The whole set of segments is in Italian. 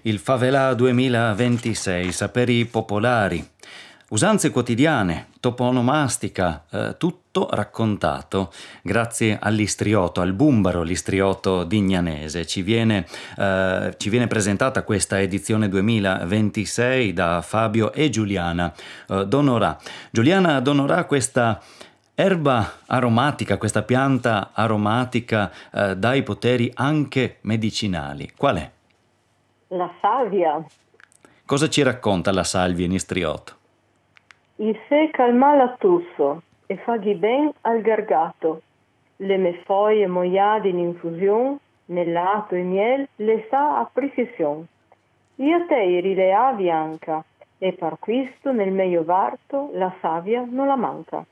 Il Favela 2026, saperi popolari, usanze quotidiane, toponomastica, tutto raccontato grazie all'istriotto, al bumbaro, l'istriotto dignanese. Ci viene presentata questa edizione 2026 da Fabio e Giuliana Donorà. Giuliana Donorà, questa erba aromatica, questa pianta aromatica dai poteri anche medicinali. Qual è? La salvia. Cosa ci racconta la salvia in istriotto? Il sé calma l'attusso e faghi ben al gargato. Le me foglie moiade in infusione, nel lato e miel le sa a precisione. Io te irilea bianca e per questo nel meglio varto la savia non la manca.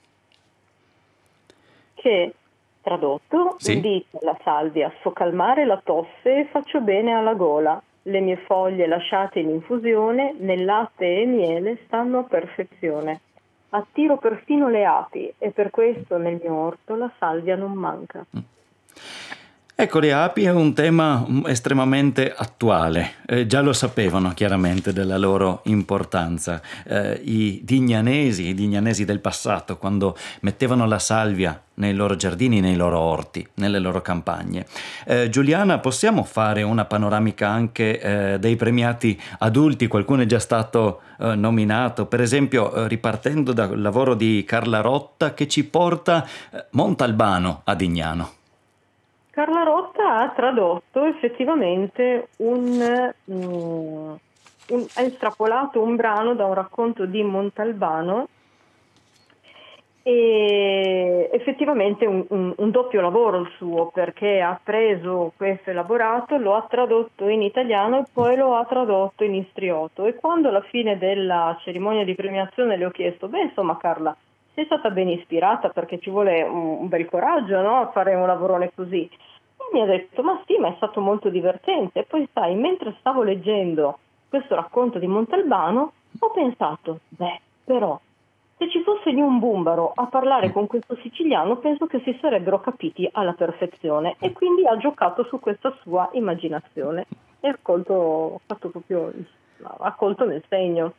Che, tradotto, Sì? dice la salvia, so calmare la tosse e faccio bene alla gola. Le mie foglie lasciate in infusione, nel latte e miele stanno a perfezione. Attiro perfino le api e per questo nel mio orto la salvia non manca. Ecco, le api è un tema estremamente attuale, già lo sapevano chiaramente della loro importanza. I dignanesi del passato, quando mettevano la salvia nei loro giardini, nei loro orti, nelle loro campagne. Giuliana, possiamo fare una panoramica anche dei premiati adulti? Qualcuno è già stato nominato, per esempio ripartendo dal lavoro di Carla Rotta che ci porta Montalbano a Dignano. Carla Rotta ha tradotto effettivamente ha estrapolato un brano da un racconto di Montalbano e effettivamente un doppio lavoro il suo, perché ha preso questo elaborato, lo ha tradotto in italiano e poi lo ha tradotto in istriotto. E quando alla fine della cerimonia di premiazione le ho chiesto, insomma Carla, sei stata ben ispirata perché ci vuole un bel coraggio, no? A fare un lavorone così. E mi ha detto, ma sì, ma è stato molto divertente. E poi sai, mentre stavo leggendo questo racconto di Montalbano, ho pensato, però, se ci fosse lì un bumbaro a parlare con questo siciliano, penso che si sarebbero capiti alla perfezione. E quindi ha giocato su questa sua immaginazione e ha colto nel segno.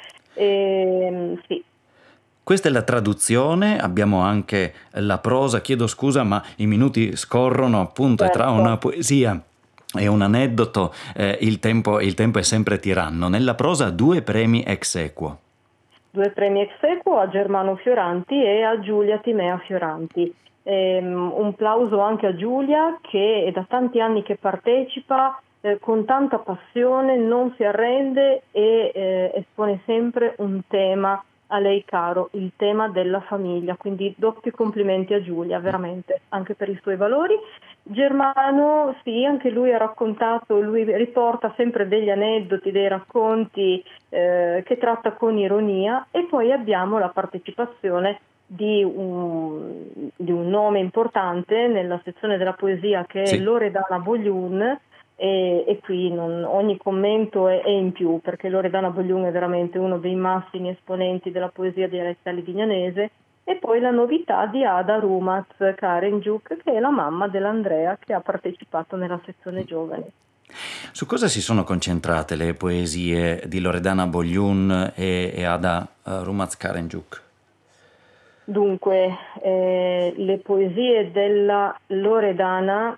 Sì. Questa è la traduzione, abbiamo anche la prosa, chiedo scusa ma i minuti scorrono appunto e tra una poesia e un aneddoto il tempo è sempre tiranno. Nella prosa 2 premi ex equo. 2 premi ex equo a Germano Fioranti e a Giulia Timea Fioranti. Un plauso anche a Giulia che è da tanti anni che partecipa con tanta passione, non si arrende e espone sempre un tema a lei caro, il tema della famiglia, quindi doppi complimenti a Giulia, veramente, anche per i suoi valori. Germano, sì, anche lui ha raccontato, lui riporta sempre degli aneddoti, dei racconti che tratta con ironia, e poi abbiamo la partecipazione di un nome importante nella sezione della poesia che è Loredana Bogliun, e qui ogni commento è in più, perché Loredana Bogliun è veramente uno dei massimi esponenti della poesia dialettale dignanese. E poi la novità di Ada Rumaz Karenjuk, che è la mamma dell'Andrea che ha partecipato nella sezione giovani. Su cosa si sono concentrate le poesie di Loredana Bogliun e Ada Rumaz Karenjuk? Dunque, le poesie della Loredana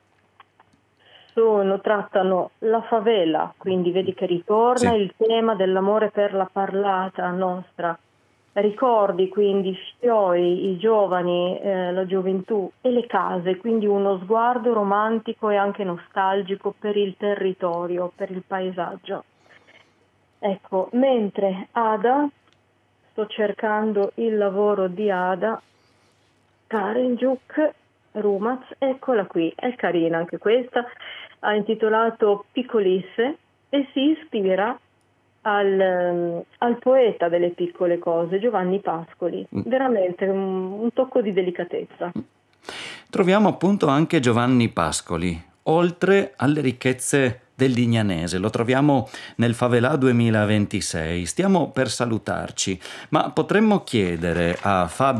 trattano la favela, quindi vedi che ritorna il tema dell'amore per la parlata nostra. Ricordi quindi i fioi, i giovani, la gioventù e le case, quindi uno sguardo romantico e anche nostalgico per il territorio, per il paesaggio. Ecco, mentre Ada, sto cercando il lavoro di Ada Karenjuk Rumaz, eccola qui, è carina anche questa, ha intitolato Piccolisse e si ispira al poeta delle piccole cose, Giovanni Pascoli, veramente un tocco di delicatezza. Troviamo appunto anche Giovanni Pascoli, oltre alle ricchezze del Dignanese, lo troviamo nel Favela 2026. Stiamo per salutarci, ma potremmo chiedere a Fabio